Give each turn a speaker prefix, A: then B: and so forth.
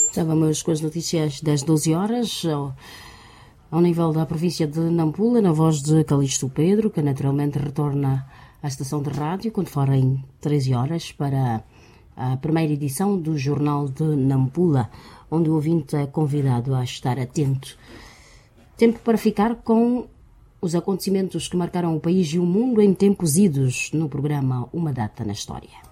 A: Já vamos com as notícias das 12 horas, ao nível da província de Nampula, na voz de Calixto Pedro, que naturalmente retorna à estação de rádio quando forem 13 horas para a primeira edição do Jornal de Nampula, onde o ouvinte é convidado a estar atento. Tempo para ficar com os acontecimentos que marcaram o país e o mundo em tempos idos no programa Uma Data na História.